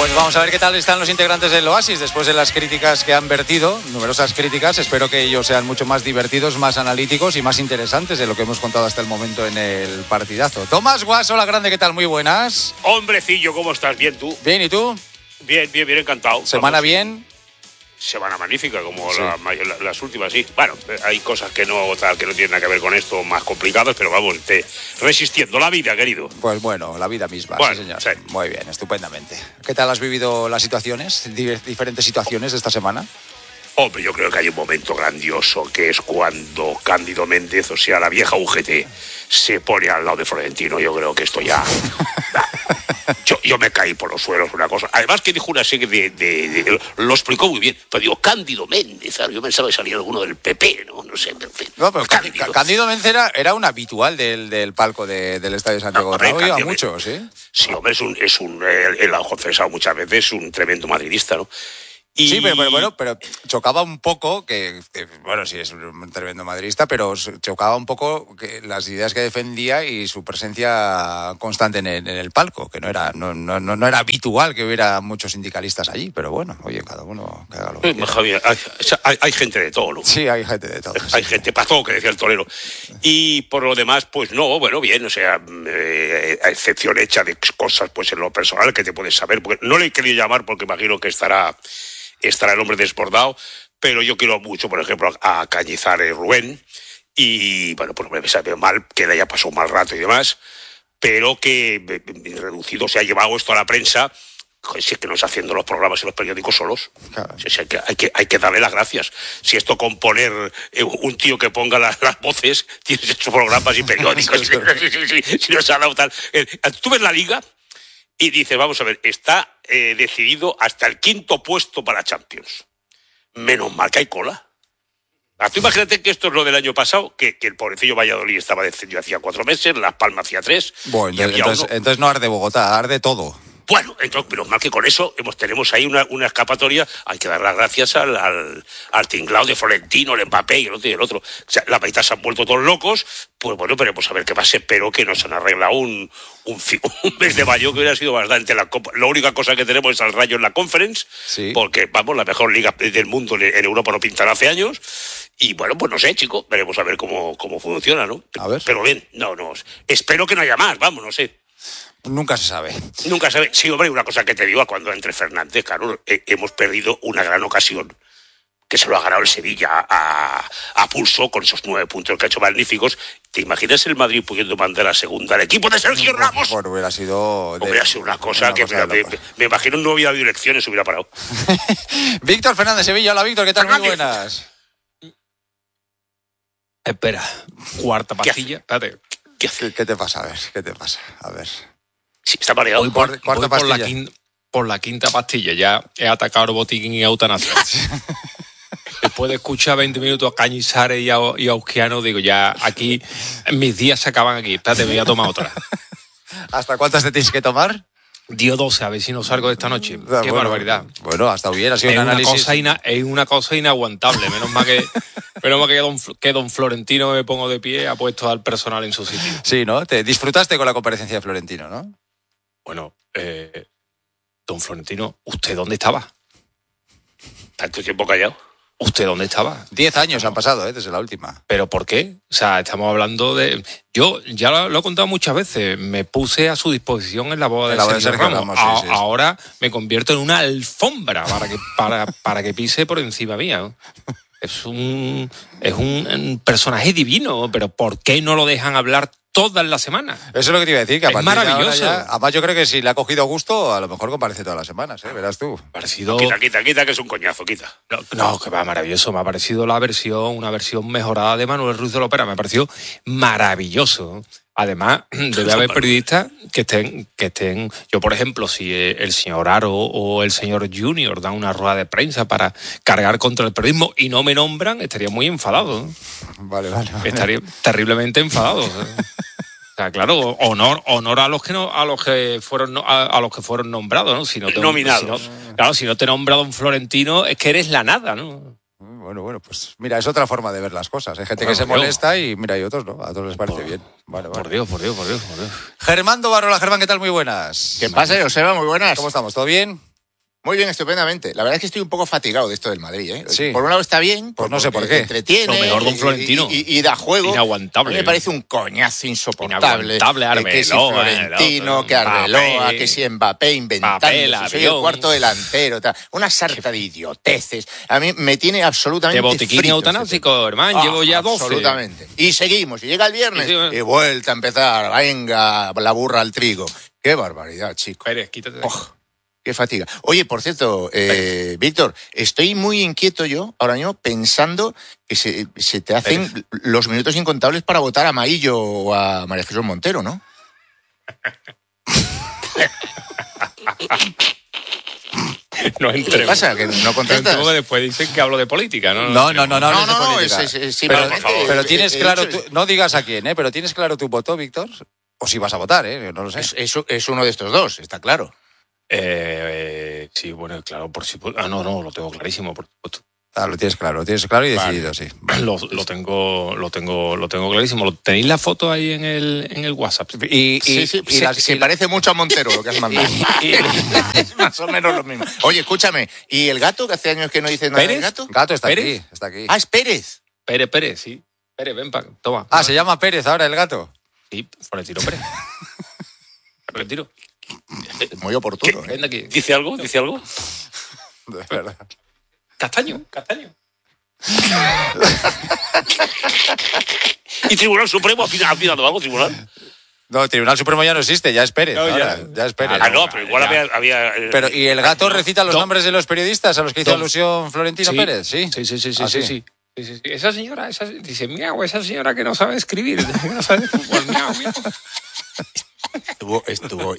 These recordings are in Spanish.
Pues vamos a ver qué tal están los integrantes del Oasis después de las críticas que han vertido, numerosas críticas. Espero que ellos sean mucho más divertidos, más analíticos y más interesantes de lo que hemos contado hasta el momento en el partidazo. Tomás Guas, hola grande, ¿qué tal? Muy buenas. Hombrecillo, ¿cómo estás? ¿Bien tú? Bien, ¿y tú? Bien, encantado. ¿Semana bien? Semana magnífica, como sí. las últimas, sí. Bueno, hay cosas que no tienen nada que ver con esto, más complicadas, pero vamos, resistiendo la vida, querido. Pues bueno, la vida misma, bueno, sí señor. Sí. Muy bien, estupendamente. ¿Qué tal has vivido las situaciones, diferentes situaciones de esta semana? Hombre, yo creo que hay un momento grandioso que es cuando Cándido Méndez, o sea, la vieja UGT, se pone al lado de Florentino. Yo creo que esto ya... Yo me caí por los suelos, una cosa. Además que dijo una serie de lo explicó muy bien. Pero digo, Cándido Méndez, ¿sabes? Yo pensaba que salía alguno del PP, no sé, en fin. No, pero Cándido Méndez era un habitual del palco del Estadio Santiago Bernabéu. Iba mucho, ¿sí? Sí, hombre, él ha confesado muchas veces, es un tremendo madridista, ¿no? Sí, pero chocaba un poco, que bueno, sí es un tremendo madridista, pero chocaba un poco que las ideas que defendía y su presencia constante en el palco, que no era habitual que hubiera muchos sindicalistas allí, pero bueno, oye, cada uno que haga lo que quiera. Javier, hay gente de todo, ¿no? Sí, hay gente de todo. Hay gente para todo, que decía el torero. Y por lo demás, pues no, bueno, bien, o sea, a excepción hecha de cosas, pues en lo personal que te puedes saber, porque no le he querido llamar porque imagino que estará el hombre desbordado, pero yo quiero mucho, por ejemplo, a Cañizares Rubén, y bueno, pues me sabe mal que le haya pasado un mal rato y demás, pero que reducido se ha llevado esto a la prensa. Si es que no está haciendo los programas en los periódicos solos. Claro. Si hay que darle las gracias. Si esto con poner un tío que ponga las voces, tienes hecho programas y periódicos. Si no se ha dado tal. Tú ves la Liga y dices, vamos a ver, está decidido hasta el 5º puesto para Champions. Menos mal que hay cola. Tú imagínate que esto es lo del año pasado, que el pobrecillo Valladolid estaba descendido hacía 4 meses, Las Palmas hacía 3. Bueno, entonces no arde Bogotá, arde todo. Bueno, entonces, menos mal que con eso tenemos ahí una escapatoria. Hay que dar las gracias al tinglao de Florentino, el Mbappé y el otro y el otro. O sea, la mitad se han vuelto todos locos. Pues bueno, veremos a ver qué pasa. Espero que nos han arreglado un mes de mayo que hubiera sido bastante la Copa. La única cosa que tenemos es al Rayo en la Conference, sí. Porque, vamos, la mejor liga del mundo en Europa no pintará hace años. Y bueno, pues no sé, chicos, veremos a ver cómo funciona, ¿no? A ver. Pero bien, no, espero que no haya más, vamos, no sé. Nunca se sabe. Nunca se sabe. Sí, hombre, una cosa que te digo, cuando entre Fernández, claro, hemos perdido una gran ocasión, que se lo ha ganado el Sevilla a pulso, con esos 9 puntos que ha hecho magníficos. ¿Te imaginas el Madrid pudiendo mandar a segunda al equipo de Sergio Ramos? Bueno, hubiera sido una cosa que me imagino no hubiera habido elecciones, hubiera parado. Víctor Fernández, Sevilla. Hola, Víctor, ¿qué tal? Muy buenas. Espera, cuarta pastilla. Espérate. ¿Qué te pasa? A ver, ¿qué te pasa? A ver. Sí, está mareado. Voy por la quinta pastilla. Ya he atacado el botiquín y eutanasia. Después de escuchar 20 minutos a Cañizares y a Osquiano, digo, ya aquí, mis días se acaban aquí. Espérate, me voy a tomar otra. ¿Hasta cuántas te tienes que tomar? Dio 12, a ver si no salgo de esta noche. Qué barbaridad. Bueno, hasta hubiera sido un análisis. Es una cosa inaguantable. Menos mal que don Florentino, me pongo de pie, ha puesto al personal en su sitio. Sí, ¿no? Te disfrutaste con la comparecencia de Florentino, ¿no? Bueno, don Florentino, ¿usted dónde estaba? ¿Tanto tiempo callado? ¿Usted dónde estaba? 10 años han pasado, desde la última. ¿Pero por qué? O sea, estamos hablando de... Yo ya lo he contado muchas veces, me puse a su disposición en la boda de Sergio Ramos. Sí. Ahora me convierto en una alfombra para que pise por encima mía, ¿no? Es un personaje divino, pero ¿por qué no lo dejan hablar todas las semanas? Eso es lo que te iba a decir, que a es maravilloso. Además, yo creo que si le ha cogido gusto, a lo mejor comparece todas las semanas, verás tú. Quita, que es un coñazo, quita. No, que va maravilloso. Me ha parecido una versión mejorada de Manuel Ruiz de Lopera. Me ha parecido maravilloso. Además, debe haber periodistas que estén... Yo, por ejemplo, si el señor Aro o el señor Junior dan una rueda de prensa para cargar contra el periodismo y no me nombran, estaría muy enfadado. Vale. Estaría terriblemente enfadado. O sea, claro, honor a los que fueron nombrados, ¿no? Nominados. Si no te nombra don Florentino, es que eres la nada, ¿no? Bueno, pues mira, es otra forma de ver las cosas. Hay gente que se molesta y mira, hay otros, ¿no? A todos les parece bien. Vale. Por Dios. Germán Dobarrola, Germán, ¿qué tal? Muy buenas. ¿Qué pasa, Joseba? Muy buenas. ¿Cómo estamos? ¿Todo bien? Muy bien, estupendamente. La verdad es que estoy un poco fatigado de esto del Madrid, ¿eh? Sí. Por un lado está bien, pues no sé por qué. Entretiene, lo mejor de un Florentino. Y da juego. Inaguantable. A mí me parece un coñazo insoportable. Inaguantable, Arbeloa, que si Florentino, que Arbeloa, que si Mbappé inventando, si soy el cuarto delantero, tal. Una sarta de idioteces. A mí me tiene absolutamente de botiquín eutanásico, hermano. Llevo ya 12. Absolutamente. Y seguimos. Y llega el viernes y vuelta a empezar. Venga, la burra al trigo. Qué barbaridad, chico. Pérez, quítate de aquí. Qué fatiga. Oye, por cierto, Víctor, estoy muy inquieto yo ahora mismo pensando que se te hacen los minutos incontables para votar a Maillo o a María Jesús Montero, ¿no? No entremos. ¿Qué pasa? ¿Que no contestas? No, después dicen que hablo de política, ¿no? No, pero tienes claro, no digas a quién, pero ¿tienes claro tu voto, Víctor? O si vas a votar, no lo sé. Es uno de estos dos, está claro. Sí, bueno, claro, por si... no, lo tengo clarísimo, por supuesto. Lo tienes claro y decidido, sí. Lo tengo clarísimo. ¿Tenéis la foto ahí en el WhatsApp? Se parece mucho a Montero lo que has mandado. Es más o menos lo mismo. Oye, escúchame, ¿y el gato? Que hace años que no dice nada del gato. Gato está ¿Pérez? aquí. Ah, es Pérez. Pérez, sí. Pérez, ven, toma. Ah, ¿se llama Pérez ahora el gato? Sí, Florentino Pérez. Florentino. Muy oportuno. Ven de aquí. ¿Dice algo? De verdad. Castaño. ¿Y Tribunal Supremo ha opinado algo, Tribunal? No, el Tribunal Supremo ya no existe, ya es Pérez. No, ya es Pérez. Pero igual había Pero, ¿y el gato recita los nombres de los periodistas a los que hizo alusión Florentino Pérez? Sí. Sí. Esa señora, dice, miau, esa señora que no sabe escribir, que no sabe fútbol, miau. Estuvo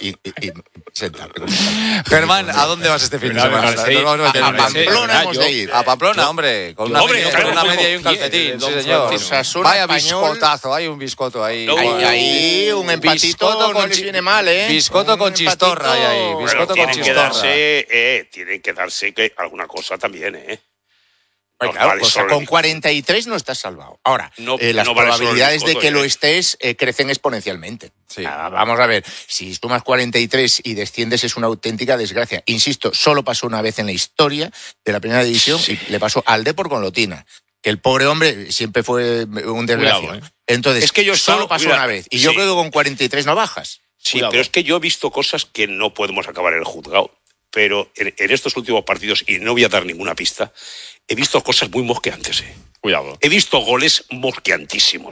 Germán, ¿a dónde vas este fin de semana? A Pamplona hemos de ir. A Pamplona, hombre. Con una media y un calcetín, sí, señor. Vaya biscotazo, hay un biscoto ahí. Ahí un empatito no les viene mal, ¿eh? Biscoto con chistorra hay ahí. Biscoto con chistorra. Tienen que darse alguna cosa también, ¿eh? Pues claro, con 43 no estás salvado. Ahora, las probabilidades de que lo estés crecen exponencialmente. Sí. Vamos a ver, si sumas 43 y desciendes es una auténtica desgracia. Insisto, solo pasó una vez en la historia de la primera división y le pasó al Depor con Lotina. Que el pobre hombre siempre fue un desgraciado. Entonces, es que solo pasó una vez. Y yo creo que con 43 no bajas. Sí, pero es que yo he visto cosas que no podemos acabar en el juzgado. Pero en estos últimos partidos, y no voy a dar ninguna pista, he visto cosas muy mosqueantes, Cuidado. He visto goles mosqueantísimos,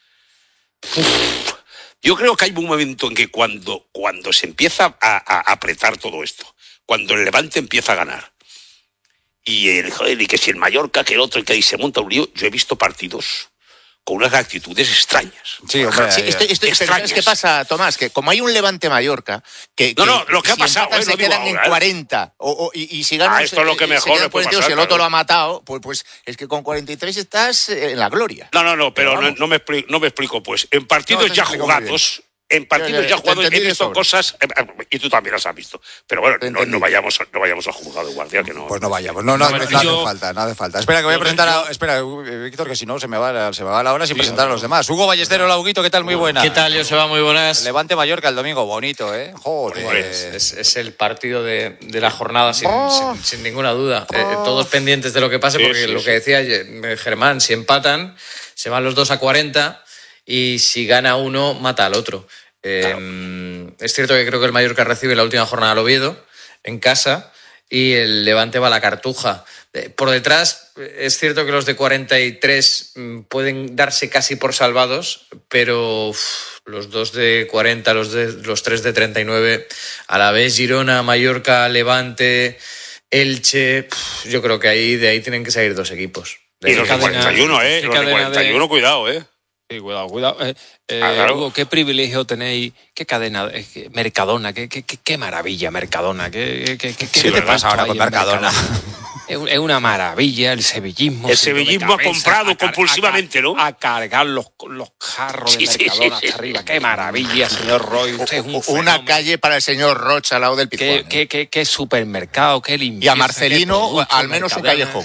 Yo creo que hay un momento en que cuando se empieza a apretar todo esto, cuando el Levante empieza a ganar, y que si el Mallorca, que el otro, que ahí se monta un lío, yo he visto partidos con unas actitudes extrañas. Sí, hombre. ¿Sabes qué pasa, Tomás? Que como hay un Levante-Mallorca... lo que ha pasado... se quedan en 40. Y si ganan... esto es lo que mejor le puede pasar. Si el otro lo ha matado, pues es que con 43 estás en la gloria. No, pero no me explico, pues. En partidos ya jugados... En partidos ya jugados he visto cosas, y tú también las has visto. Pero bueno, no vayamos a juzgado, guardia, que no. Pues no vayamos, no hace falta. Espera, que voy a presentar espera, Víctor, que si no se me va la hora sin presentar a los demás. Hugo Ballestero, la Huguito, ¿qué tal? Muy buena. ¿Qué tal, Joseba? Muy buenas. Levante Mallorca el domingo, bonito, Joder. Es el partido de la jornada, sin ninguna duda. Todos pendientes de lo que pase, porque lo que decía Germán, si empatan, se van los dos a 40... y si gana uno, mata al otro. Claro. Es cierto que creo que el Mallorca recibe la última jornada al Oviedo, en casa, y el Levante va a la Cartuja. Por detrás, es cierto que los de 43 pueden darse casi por salvados, pero los dos de 40, los tres de 39, a la vez Girona, Mallorca, Levante, Elche, yo creo que de ahí tienen que salir dos equipos. Y los de 41, los de 41, cuidado, Sí, cuidado. Hugo, qué privilegio tenéis, qué cadena, Mercadona, qué maravilla Mercadona, ¿qué te pasa ahora con Mercadona? Es una maravilla el sevillismo. El sevillismo ha comprado compulsivamente, ¿no? A cargar los jarros de Mercadona hasta arriba. Qué maravilla, señor Roy. Usted es un una calle para el señor Rocha al lado del Pizjuán. Qué supermercado, qué limpieza. Y a Marcelino al menos un callejón.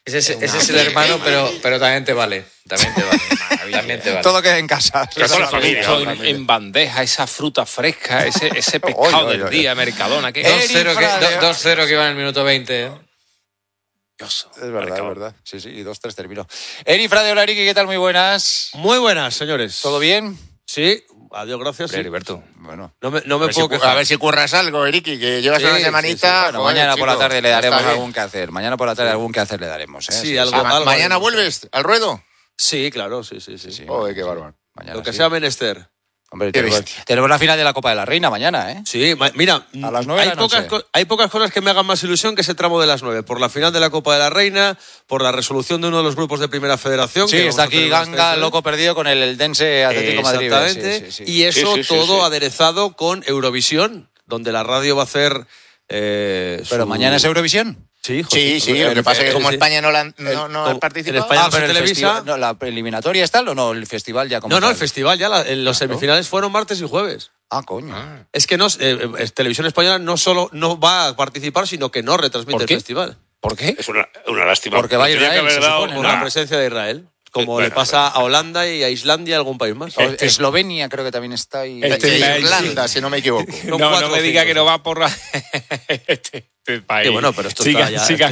Ese es el hermano, pero también te vale. También te vale. Todo queda en casa. En bandeja, esa fruta fresca, ese pescado del día, Mercadona. 2-0 que va en el minuto 20. Es verdad. Sí, y 2-3 terminó. Eri Frade, hola Eriki, ¿qué tal? Muy buenas. Muy buenas, señores. ¿Todo bien? Sí, adiós, gracias. Sí. Heriberto, bueno. No me puedo quejar. A ver si curras algo, Eriki, que llevas una semanita. Sí. Bueno, mañana por la tarde le daremos algún que hacer. Mañana por la tarde algún que hacer le daremos. Sí, algo. ¿Mañana vuelves al ruedo? Sí, claro, sí. Joder, qué bárbaro. Mañana lo que sea menester. Hombre, tenemos la final de la Copa de la Reina mañana, ¿eh? Sí, mira, a las 9 hay pocas cosas que me hagan más ilusión que ese tramo de las 9. Por la final de la Copa de la Reina, por la resolución de uno de los grupos de Primera Federación. Sí, está aquí Ganga, loco perdido con el Eldense Atlético Madrid. Exactamente. Sí. Y eso todo aderezado con Eurovisión, donde la radio va a hacer... ¿Pero mañana es Eurovisión? Sí. Lo que pasa es que como España no ha participado. En España pero televisa. ¿La eliminatoria está o no? ¿El festival ya como No, el festival ya. Los semifinales fueron martes y jueves. Coño. Es que Televisión Española no solo no va a participar, sino que no retransmite el festival. ¿Por qué? Es una lástima. Porque va a Israel, se supone, por la presencia de Israel. Como le pasa a Holanda y a Islandia y a algún país más. Eslovenia creo que también está ahí. Irlanda, si no me equivoco. No me diga que no va por país. Bueno, pero esto sigan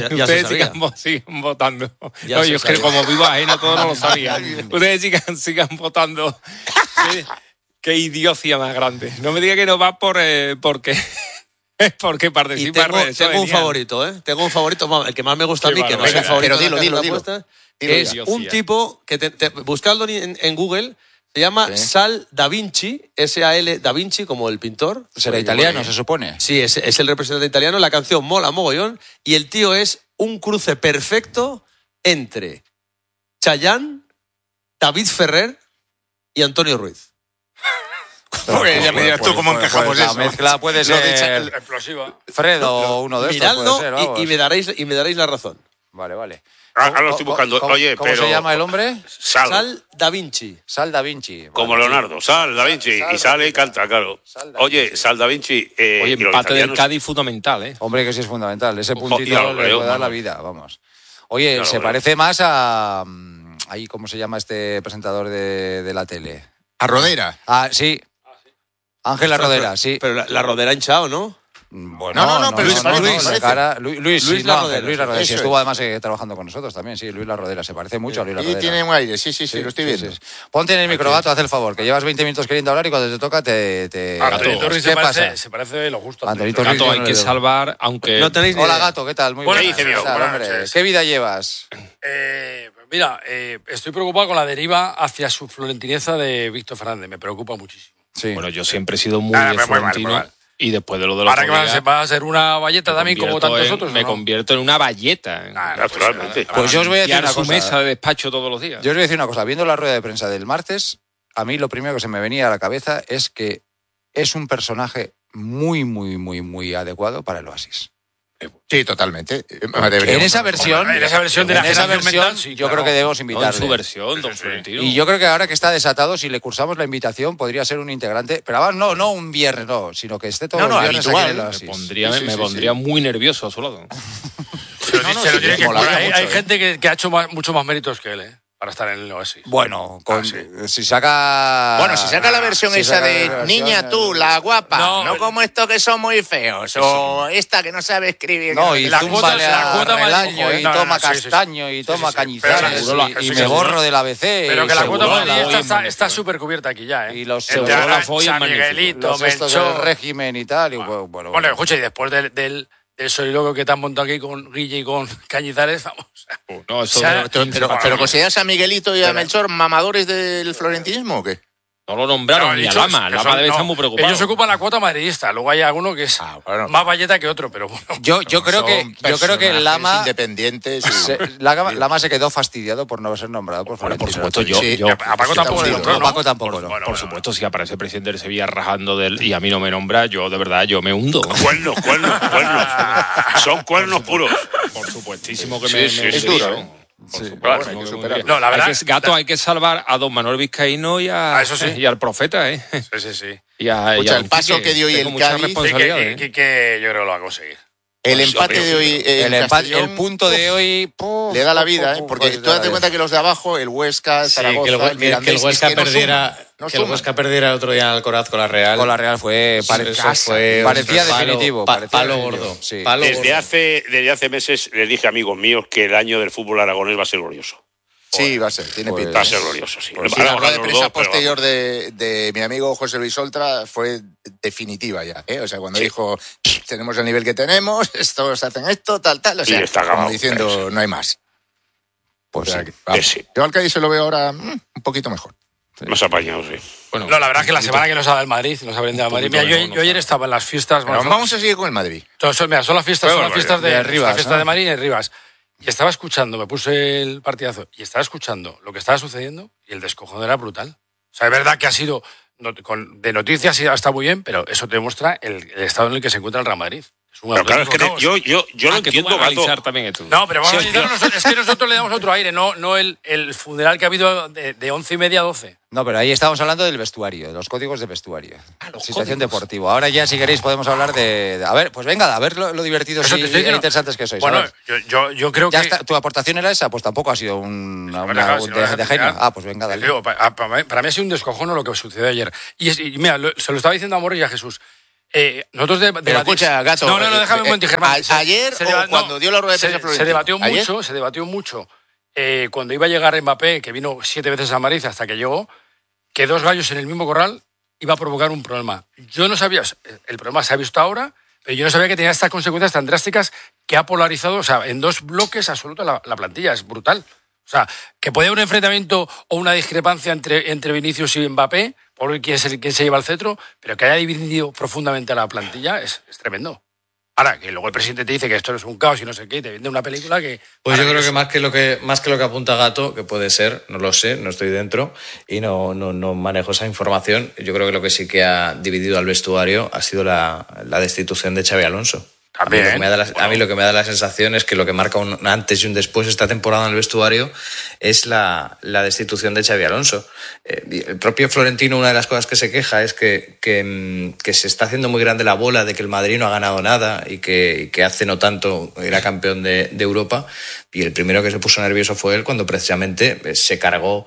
votando. Yo es que como vivo ajeno todo no lo sabía. Ustedes sigan votando. Qué idiocia más grande. No me diga que no va porque participa. Tengo un favorito, ¿eh? Tengo un favorito, el que más me gusta a mí, que no es el favorito. Pero dilo. Es un tipo que buscadlo en Google. Se llama Sal Da Vinci, S-A-L Da Vinci, como el pintor. Será italiano, se supone. Sí, es el representante italiano. La canción mola mogollón. Y el tío es un cruce perfecto entre Chayanne, David Ferrer y Antonio Ruiz. Ya me dirás tú cómo encajamos eso. La mezcla puede ser explosiva. Fredo o uno de estos. Miradlo y me daréis la razón. Vale. Ahora lo estoy buscando. Oye, ¿cómo se llama el hombre? Sal Da Vinci. Sal Da Vinci. Como Leonardo. Sal Da Vinci. Y sale y canta, claro. Oye, Sal Da Vinci. Oye, empate del Cádiz fundamental, ¿eh? Hombre, que sí es fundamental. Ese puntito le puede dar la vida, vamos. Oye, se parece más a... Ahí, ¿cómo se llama este presentador de la tele? ¿A Rodera? Sí. Ángela Rodera, sí. Pero la Rodera hinchado, ¿no? Bueno, no, pero Luis La Rodera. Sí, estuvo además trabajando con nosotros también, sí, Luis La Rodera. Se parece mucho a Luis La Rodera. Y tiene un aire, sí, lo estoy viendo. Sí. Ponte en el microgato, haz el favor, que llevas 20 minutos queriendo hablar y cuando te toca te... Antonito Ruiz se parece lo justo. Antonito Ruiz hay que salvar, aunque... No tenéis ni Hola, idea. Gato, ¿qué tal? Muy bien. ¿Qué vida llevas? Mira, estoy preocupado con la deriva hacia su florentineza de Víctor Fernández. Me preocupa muchísimo. Sí. Bueno, yo siempre he sido muy de Florentino. Y después de lo de los ¿Ahora que va a ser una valleta también como tantos otros? Me convierto en una valleta. Naturalmente. Pues yo os voy a decir una cosa. Su mesa de despacho todos los días. Yo os voy a decir una cosa. Viendo la rueda de prensa del martes, a mí lo primero que se me venía a la cabeza es que es un personaje muy adecuado para el Oasis. Sí, totalmente. En esa versión de la generación mental, yo creo que debemos invitarle. En su versión, don Florentino. Y yo creo que ahora que está desatado, si le cursamos la invitación, podría ser un integrante. Pero además, no un viernes, sino que esté todos los viernes aquí en el Oasis. Me pondría muy nervioso a su lado. Hay gente que ha hecho mucho más méritos que él, para estar en el Oasis. Bueno, si saca... Bueno, si saca la versión esa de niña tú, la guapa, no como estos que son muy feos, o esta que no sabe escribir. No, y zúmbale al año, y toma castaño, y toma cañizares, y me borro del ABC. Pero que la cuota Madrid está súper cubierta aquí ya, Y los San Miguelito, Melchor del régimen y tal. Bueno, escucha, y después del soliloquio que te han montado aquí con Guille y con Cañizares, vamos. Pero ¿consideras a Miguelito y a Melchor mamadores del florentinismo o qué? No lo nombraron ni a Lama. Lama debe estar muy preocupado. Ellos ocupan la cuota madridista. Luego hay alguno que es más valleta que otro, pero bueno. Yo creo que Lama... independientes. Lama se quedó fastidiado por no ser nombrado por Florentino. Por supuesto, a Paco tampoco le nombró, ¿no? Paco tampoco, ¿no? Por supuesto, si aparece el presidente del Sevilla rajando de él y a mí no me nombra, yo de verdad, yo me hundo. Cuernos. Son cuernos puros. Por supuestísimo que es duro. No, la verdad, Gato, hay que salvar a don Manuel Vizcaíno y al profeta, Sí. El paso que dio hoy el Cádiz, que yo creo que lo va a conseguir. El empate de hoy el punto de hoy le da la vida, porque tú date cuenta que los de abajo, el Huesca, el Zaragoza, el Huesca perdiera el otro día en Alcoraz con la Real. Con la Real parecía definitivo. Palo gordo. Sí. Desde hace meses les dije a amigos míos que el año del fútbol aragonés va a ser glorioso. Sí, va a ser, tiene pinta. Va a ser glorioso, sí. La rueda de prensa posterior de mi amigo José Luis Oltra fue definitiva ya, ¿eh? O sea, cuando dijo, tenemos el nivel que tenemos, estos hacen esto, tal, o sea, como diciendo, no hay más. Pues o sea, yo al Cádiz se lo veo ahora un poquito mejor. Más apañado, sí. Bueno, no, la verdad es que la semana que nos ha dado el Madrid, nos ha vendido el Madrid. Mira, yo ayer estaba en las fiestas. Bueno, vamos a seguir con el Madrid. Son las fiestas de Rivas. La fiesta de Madrid y Rivas. Y estaba escuchando, me puse el partidazo, y estaba escuchando lo que estaba sucediendo y el descojón era brutal. O sea, es verdad que ha sido, de noticias está muy bien, pero eso te demuestra el estado en el que se encuentra el Real Madrid. Pero claro, es que yo lo entiendo, Gato. También esto. No, pero vamos a analizar, es que nosotros le damos otro aire, no el funeral que ha habido de 11:30 a 12. No, pero ahí estábamos hablando del vestuario, de los códigos de vestuario. Situación deportiva. Ahora ya, si queréis, podemos hablar de... A ver, pues venga, a ver lo divertidos y interesantes que sois. Bueno, yo creo que... ¿Tu aportación era esa? Pues tampoco ha sido una de genio. Pues venga, dale. Para mí ha sido un descojono lo que sucedió ayer. Y mira, se lo estaba diciendo a Morris y a Jesús. Nosotros pero escucha, Gato. No, déjame un momento, Germán. Ayer cuando dio la rueda de prensa Florentino. Se debatió mucho cuando iba a llegar Mbappé, que vino 7 veces a Madrid hasta que llegó, que 2 gallos en el mismo corral iba a provocar un problema. Yo no sabía, el problema se ha visto ahora, pero yo no sabía que tenía estas consecuencias tan drásticas que ha polarizado, o sea, en 2 bloques absolutos la plantilla. Es brutal. O sea, que puede haber un enfrentamiento o una discrepancia entre Vinicius y Mbappé, por quién se lleva el cetro, pero que haya dividido profundamente a la plantilla es tremendo. Ahora, que luego el presidente te dice que esto no es un caos y no sé qué, y te vende una película que... Pues yo creo que más que lo que apunta Gato, que puede ser, no lo sé, no estoy dentro y no manejo esa información, yo creo que lo que sí que ha dividido al vestuario ha sido la destitución de Xabi Alonso. A mí lo que me da la sensación es que lo que marca un antes y un después esta temporada en el vestuario es la destitución de Xabi Alonso. El propio Florentino, una de las cosas que se queja es que se está haciendo muy grande la bola de que el Madrid no ha ganado nada y que hace no tanto era campeón de Europa. Y el primero que se puso nervioso fue él cuando precisamente se cargó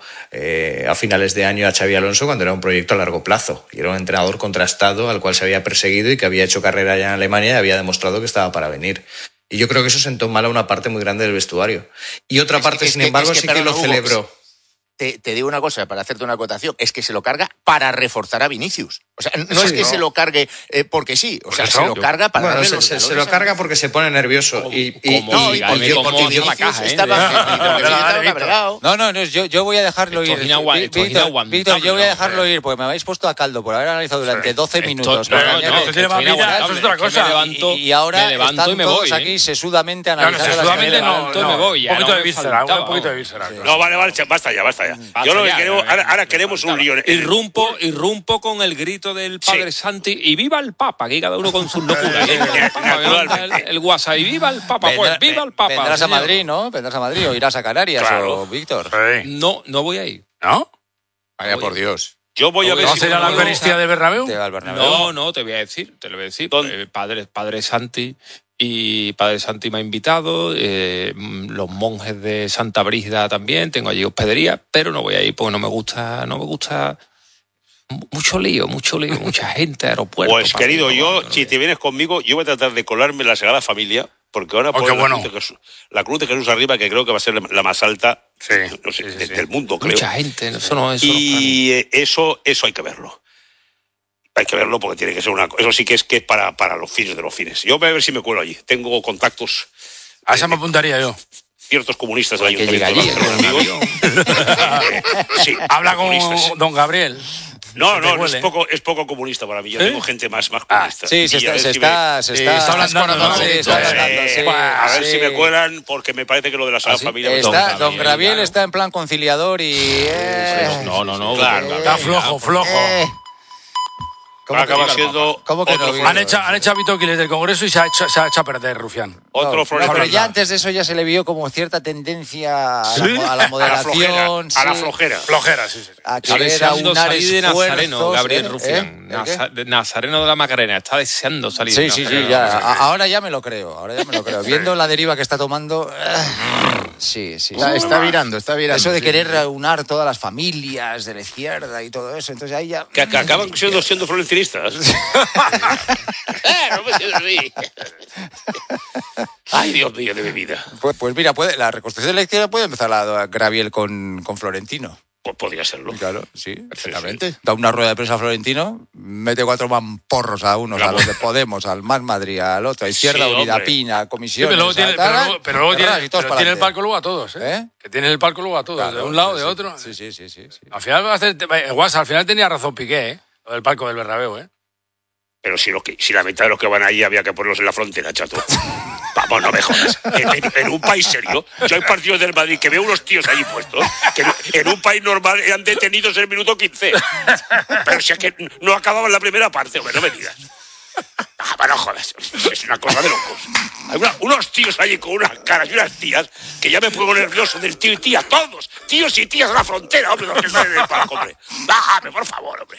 a finales de año a Xabi Alonso cuando era un proyecto a largo plazo. Y era un entrenador contrastado al cual se había perseguido y que había hecho carrera ya en Alemania y había demostrado que estaba para venir. Y yo creo que eso sentó mal a una parte muy grande del vestuario. Y otra parte, sin embargo, sí que lo celebró. Te digo una cosa, para hacerte una acotación, es que se lo carga para reforzar a Vinicius. O sea, no es que se lo cargue porque sí, o sea, se lo carga para darle los se lo carga porque se pone nervioso. Porque Vinicius estaba cabreado. No, yo voy a dejarlo ir. Víctor, yo voy a dejarlo ir porque me habéis puesto a caldo por haber analizado durante 12 minutos. Y ahora están todos aquí sesudamente analizando las un poquito de víscera. No, vale, basta ya. Yo lo que queremos, ahora queremos un lío. Irrumpo con el grito del Padre Santi y viva el Papa, aquí cada uno con sus locuras. El WhatsApp y viva el Papa, pues viva el Papa. Vendrás a Madrid, ¿no? Vendrás a Madrid o irás a Canarias o Víctor. No voy a ir. ¿No? Vaya por Dios. Yo voy a ver si la Eucaristía del Bernabéu. No, te lo voy a decir. Padre Santi. Y Padre Santi me ha invitado, los monjes de Santa Brígida también, tengo allí hospedería, pero no voy a ir porque no me gusta mucho lío, mucha gente, aeropuerto. Pues querido, si te vienes conmigo, yo voy a tratar de colarme en la Sagrada Familia, porque ahora la cruz de Jesús arriba, que creo que va a ser la más alta del mundo, creo. Mucha gente, eso no es. Y eso hay que verlo. Hay que verlo porque tiene que ser eso sí que es para los fines de los fines. Yo voy a ver si me cuelo allí. Tengo contactos. A esa me apuntaría yo. Ciertos comunistas del ayuntamiento. Sí, habla con don Gabriel. No, es poco comunista para mí. Yo tengo gente más comunista. Sí, se está hablando. A ver si me cuelan, porque me parece que lo de la Sagrada Familia... Don Gabriel está en plan conciliador y... No. Claro. Está flojo. acaba siendo... ¿Cómo que no? Han hecho a Vito Quiles del Congreso y se ha hecho a perder, Rufián. Otro Florentino. Pero ya antes de eso ya se le vio como cierta tendencia a la moderación. A la flojera. Flojera, sí. A querer aunar de Nazareno, Gabriel Rufián. ¿De Nazareno de la Macarena. Está deseando salir. Sí, ya. Ahora ya me lo creo. Viendo la deriva que está tomando... Sí. Está virando. Eso de querer aunar todas las familias de la izquierda y todo eso. Entonces ahí ya... Que acaban siendo florentinistas. No me siento así. Ay, Dios mío de mi vida. Pues mira, la reconstrucción de la izquierda puede empezar a Graviel con Florentino. Pues podría serlo. Claro, sí. Perfectamente. Da una rueda de prensa a Florentino, mete 4 mamporros a unos, a los de Podemos, al Más Madrid, al otro, a Izquierda Unida, Pina, Comisión. Pero luego tiene el palco luego a todos, ¿eh? Que tiene el palco luego a todos, claro, de un lado, de otro. Sí. Al final al final tenía razón Piqué, ¿eh? Lo del palco del Bernabéu, ¿eh? Pero si la mitad de los que van ahí había que ponerlos en la frontera, chato. Vamos, no me jodas. En un país serio, yo hay partidos del Madrid que veo unos tíos allí puestos, que en un país normal eran detenidos en el minuto 15. Pero si es que no acababan la primera parte, hombre, no me digas. No jodas, es una cosa de locos. Hay unos tíos allí con unas caras y unas tías que ya me pongo nervioso del tío y tía, todos, tíos y tías de la frontera, hombre, los que están en el palco, hombre. Bájame, por favor, hombre.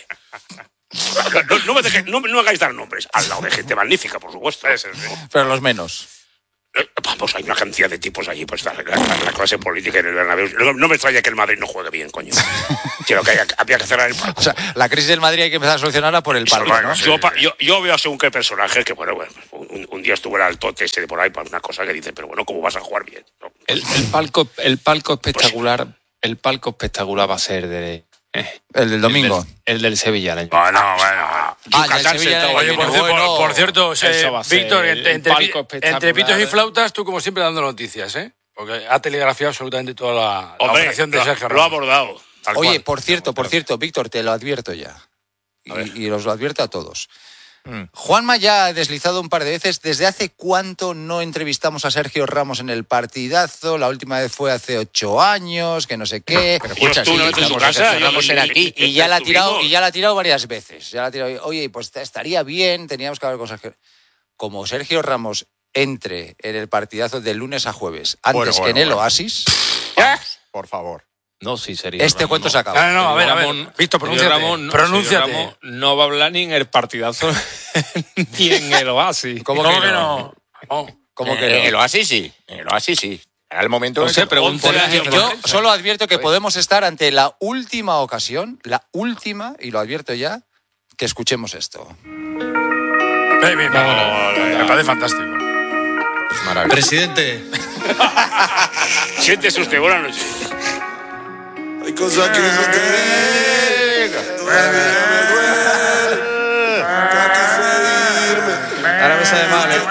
No me hagáis dar nombres, al lado de gente magnífica, por supuesto. Pero los menos. Vamos, hay una cantidad de tipos allí, pues la clase política en el Bernabéu. No me extraña que el Madrid no juegue bien, coño. Quiero que había que cerrar el palco. O sea, la crisis del Madrid hay que empezar a solucionarla por el palco, ¿no? Yo veo según qué personajes que, bueno, un día estuvo el altote ese de por ahí para una cosa que dice, pero bueno, ¿cómo vas a jugar bien? ¿No? El palco espectacular, pues, el palco espectacular va a ser de... El del domingo. El del Sevilla. Bueno. Oye, por cierto, Víctor, entre pitos y flautas, tú como siempre dando noticias, ¿eh? Porque ha telegrafiado absolutamente toda la operación de Sergio Ramos. Lo ha abordado. Oye, por cierto, Víctor, te lo advierto ya. Y os lo advierto a todos. Juanma ya ha deslizado un par de veces. ¿Desde hace cuánto no entrevistamos a Sergio Ramos en el Partidazo? La última vez fue hace 8 años, que no sé qué. Pero escucha, Ramos era aquí. Y ya la ha tirado varias veces. Oye, pues estaría bien, teníamos que hablar con Sergio. Como Sergio Ramos entre en el Partidazo de lunes a jueves, antes que en el Oasis... Por favor. No, sí sería. Cuento se acaba. No, a ver. Víctor, pronúnciate. Ramón no va a hablar ni en el Partidazo ni en el Oasis. ¿Cómo que no? ¿Cómo que en el Oasis sí. Era el momento... No sé, pregúntale a gente. Yo solo advierto que podemos estar ante la última ocasión, y lo advierto ya, que escuchemos esto. Me parece fantástico. Maravilla. Presidente. Siéntese usted, buenas noches. Hay cosas que no querer, todavía me duele, que quise irme. Ahora me sale mal,